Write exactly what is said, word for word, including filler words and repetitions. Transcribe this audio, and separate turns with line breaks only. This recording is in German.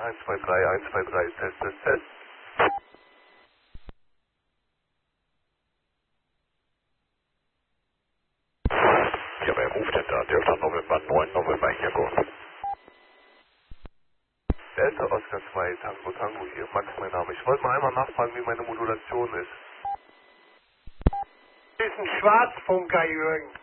eins zwei drei, eins zwei drei, Test, Test, Test. Ja, wer ruft denn da? Delta November neun, November Echo. Delta Oscar zwei, Tango Tango hier, Max mein Name. Ich wollte mal einmal nachfragen, wie meine Modulation ist.
Das ist ein Schwarzfunker, Jürgen.